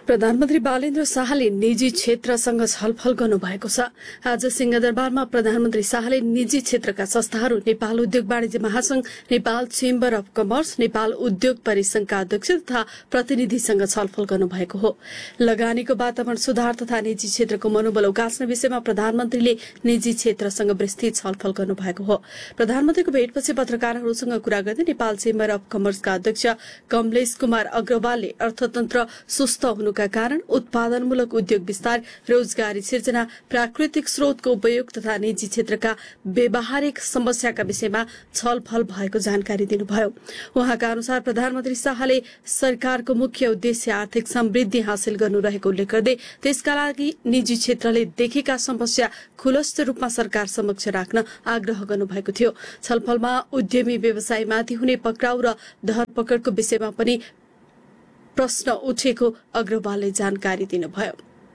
प्रधानमन्त्री बालेन्द्र शाहले निजी क्षेत्रसँग छलफल गर्नुभएको छ। आज सिंहदरबारमा प्रधानमन्त्री शाहले निजी क्षेत्रका संस्थाहरू, नेपाल उद्योग वाणिज्य महासंघ, Nepal chamber of commerce, Nepal उद्योग परिसंघका अध्यक्ष तथा प्रतिनिधिसँग छलफल गर्नुभएको हो। लगानीको वातावरण सुधार तथा निजी क्षेत्रको मनोबल उकास्ने विषयमा प्रधानमन्त्रीले निजी क्षेत्रसँग विस्तृत छलफल गर्नुभएको हो। प्रधानमन्त्रीको भेटपछि पत्रकारहरूसँग कुरा गर्दै नेपाल चेम्बर अफ कमर्सका अध्यक्ष कमलेश कुमार अग्रवालले अर्थतन्त्र सुस्त हुनुका कारण उत्पादनमूलक उद्योग विस्तार, रोजगारी सिर्जना, प्राकृतिक स्रोतको उपयोग तथा निजी क्षेत्रका व्यावहारिक समस्याका विषयमा छलफल भएको जानकारी दिनुभयो। उहाँका अनुसार प्रधानमन्त्री शाहले सरकारको मुख्य उद्देश्य आर्थिक समृद्धि हासिल गर्नु रहेको उल्लेख गर्दै त्यसका लागि निजी क्षेत्रले देखेका समस्या खुलस्त रूपमा सरकार समक्ष राख्न आग्रह गर्नुभएको थियो। छलफलमा उद्यमी व्यवसायमाथि हुने पक्राउ र धरपकडको विषयमा पनि प्रश्न उठेको अग्रवालले जानकारी दिनुभयो।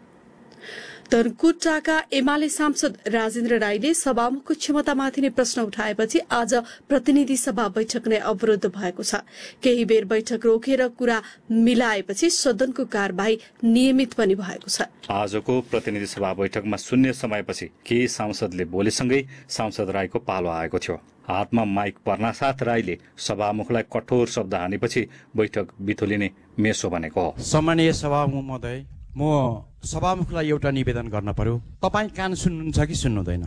धनकुटाका एमाले सांसद राजेन्द्र राईले सभामुखको क्षमतामाथि नै प्रश्न उठाएपछि आज प्रतिनिधि सभा बैठक नै अवरुद्ध भएको छ। केही बेर बैठक रोकेर कुरा मिलाएपछि सदनको कार्यवाही नियमित पनि भएको छ। आजको प्रतिनिधि सभा बैठकमा शून्य समयपछि केही सांसदले बोलेसँगै सांसद राईको पालो आएको थियो। हातमा माइक पर्नासाथ राईले सभामुखलाई कठोर शब्द हानेपछि बैठक बिथोलिने मेसो बनेको हो। सम्मानीय सभामुख महोदय, म सभामुखलाई एउटा निवेदन गर्न पर्यो। तपाईँ कान सुन्नुहुन्छ कि सुन्नुहुँदैन?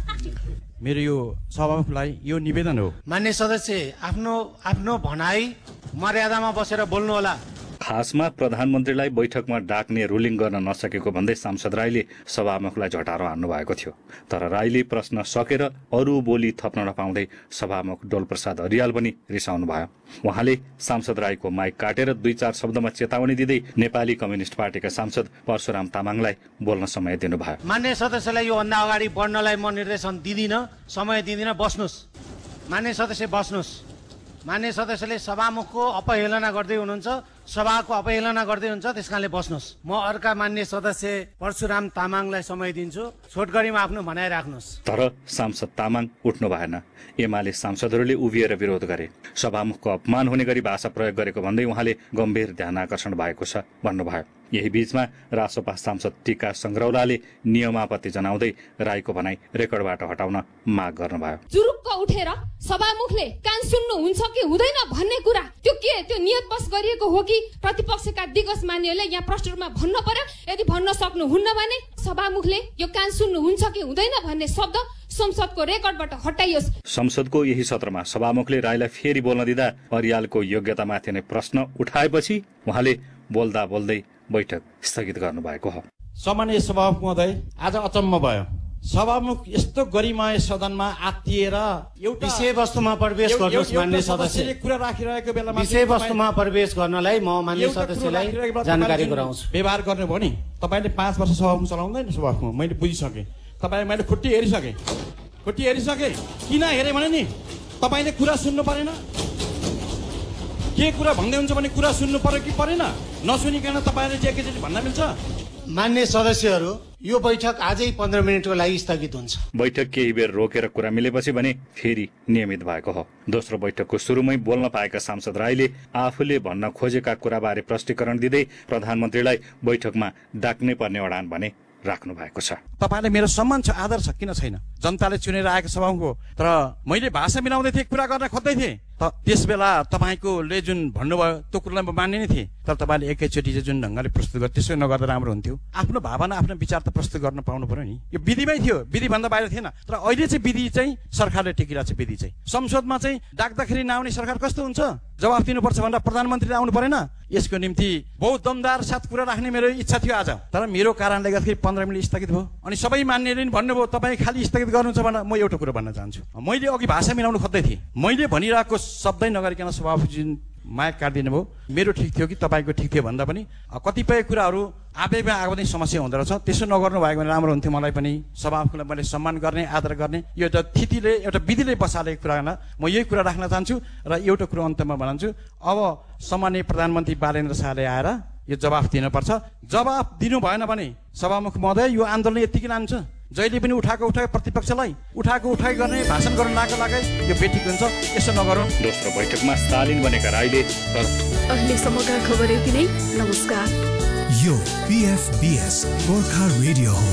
मेरो यो सभामुखलाई यो निवेदन हो। मान्य सदस्य, आफ्नो भनाई मर्यादामा बसेर बोल्नु होला। खासमा प्रधानमन्त्रीलाई बैठकमा डाक्ने रुलिङ गर्न नसकेको भन्दै सांसद राईले सभामुखलाई झटारो हान्नु भएको थियो। तर राईले प्रश्न सकेर अरू बोली थप्न नपाउँदै सभामुख डोलप्रसाद अरियाल पनि रिसाउनु भयो। उहाँले सांसद राईको माइक काटेर 2-4 शब्दमा चेतावनी दिँदै नेपाली कम्युनिस्ट पार्टीका सांसद परशुराम तामाङलाई बोल्न समय दिनुभयो। मान्य सदस्यलाई यो भन्दा अगाडि बढ्नलाई म निर्देशन दिदिन, समय दिदिन, बस्नुस्। मान्य सदस्य बस्नुस्। मान्य सदस्यले सभामुखको अपहेलना गर्दै हुनुहुन्छ, सभाको अपहेलना गर्दै हुन्छ, त्यसकारणले बस्नुस्। म अर्का मान्य सदस्य परशुराम तामाङलाई समय दिन्छु। छोटकरीमा आफ्नो भनाइ राख्नुहोस्। तर सांसद तामाङ उठ्नु भएन। एमाले सांसदहरूले उभिएर विरोध गरे। सभामुखको अपमान हुने गरी भाषा प्रयोग गरेको भन्दै उहाँले गम्भीर ध्यान आकर्षण भएको छ भन्नुभयो। यही बीचमा रासोपा सांसद टीका संग्रौलाले नियमापत्ति जनाउँदै राईको भनाई रेकर्डबाट हटाउन माग गर्नुभयो। जुरुक्क उठेर सभामुखले कान सुन्नु हुन्छ कि हुँदैन भन्ने कुरा त्यो नियत बस गरिएको हो कि प्रतिपक्षका दिग्गज मान्यहरूले यहाँ प्रष्ट रूपमा भन्न पर्यो। यदि भन्न सक्नुहुन्न भने सभामुखले यो कान सुन्नु हुन्छ कि हुँदैन भन्ने शब्द संसदको रेकर्डबाट हटाइयोस्। संसदको यही सत्रमा सभामुखले राईलाई फेरि बोल्न दिँदा अरियालको योग्यतामाथि नै प्रश्न उठाएपछि उहाँले बोल्दा बोल्दै बैठक स्थगित गर्नुभएको हो। सम्मानीय सभामुख महोदय, आज अचम्म भयो। सभामुख यस्तो गरिमाय सदनमा आत्तिएर एउटा विषयवस्तुमा प्रवेश गर्नुहोस्। मान्य सदस्य कुरा राखिरहेको बेलामा विषयवस्तुमा प्रवेश गर्नलाई म मान्य सदस्यलाई जानकारी गराउँछु। व्यवहार गर्नुभयो नि। तपाईँले 5 वर्ष सभामुख चलाउँदैन। सभामुख मैले बुझिसकेँ। तपाईँ मैले खुट्टी हेरिसकेँ। किन हेरेँ भने नि तपाईँले कुरा सुन्नु परेन। के कुरा भन्दै हुन्छ भने कुरा सुन्नु पर्यो कि परेन? नसुनिकन तपाईँले जे भन्न मिल्छ? मान्य सदस्यहरू, यो बैठक आजै 15 मिनटको लागि स्थगित हुन्छ। बैठक केही बेर रोकेर कुरा मिलेपछि भने फेरि नियमित भएको हो। दोस्रो बैठकको सुरुमै बोल्न पाएका सांसद राईले आफूले भन्न खोजेका कुराबारे प्रष्टीकरण दिँदै प्रधानमन्त्रीलाई बैठकमा डाक्नै पर्ने अडान भने राख्नु भएको छ। तपाईले मेरो सम्मान छ, आदर छ, किन छैन? जनताले चुनेर आएको सभामुख हो। तर मैले भाषा मिलाउँदै थिएँ, कुरा गर्न खोज्दै थिएँ। त्यस बेला तपाईँकोले जुन भन्नुभयो त्यो कुरालाई म मान्ने नै थिएँ। तर तपाईँले एकैचोटि जुन ढङ्गले प्रस्तुत गर्यो त्यसो नगर्दा राम्रो हुन्थ्यो। आफ्नो भावना, आफ्नो विचार त प्रस्तुत गर्न पाउनु पर्यो नि। यो विधिमै थियो, विधि भन्दा बाहिर थिएन। तर अहिले चाहिँ विधि चाहिँ सरकारले टेकिरहेको छ। विधि चाहिँ संसदमा चाहिँ डाक्दाखेरि नआउने सरकार कस्तो हुन्छ? जवाफ दिनुपर्छ भनेर प्रधानमन्त्रीले आउनु परेन? यसको निम्ति बहुत दमदार साथ कुरा राख्ने मेरो इच्छा थियो आज। तर मेरो कारणले गर्दाखेरि 15 मिनट स्थगित भयो। अनि सबै मान्यले पनि भन्नुभयो तपाईँ खालि स्थगित गर्नुहुन्छ भनेर। म एउटा कुरा भन्न चाहन्छु। मैले अघि भाषा मिलाउनु खोज्दै थिएँ। मैले भनिरहेको शब्दै नगरिकन सभापति माइक काटिदिनु भयो। मेरो ठिक थियो कि तपाईँको ठिक थियो भन्दा पनि कतिपय कुराहरू आवेगमा आएको पनि समस्या हुँदो रहेछ। त्यसो नगर्नु भएको भने राम्रो हुन्थ्यो। मलाई पनि सभामुखलाई मैले सम्मान गर्ने, आदर गर्ने, यो एउटा तिथिले, एउटा विधिले बसालेको कुरा होइन। म यही कुरा राख्न चाहन्छु र एउटा कुरो अन्तमा भन्छु। अब सम्माननीय प्रधानमन्त्री बालेन्द्र शाहले आएर यो जवाफ दिनुपर्छ। जवाफ दिनु भएन भने सभामुख महोदय यो आन्दोलन यतिकै लान्छ। जहिले पनि उठाएको प्रतिपक्षलाई उठाइ गर्ने, भाषण गर्न लाग्यो यो बेठिक हुन्छ। यसो नगरौँ। दोस्रो बैठकमा स्टालिन बनेका राईले अहिलेसम्मका खबर यति नै। नमस्कार। यो PFBS गोर्खा रेडियो हो।